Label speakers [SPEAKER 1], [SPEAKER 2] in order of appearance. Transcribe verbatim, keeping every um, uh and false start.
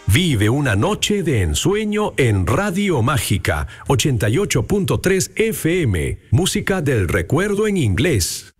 [SPEAKER 1] Vive una noche de ensueño en Radio Mágica ochenta y ocho punto tres F M. Música del recuerdo en inglés.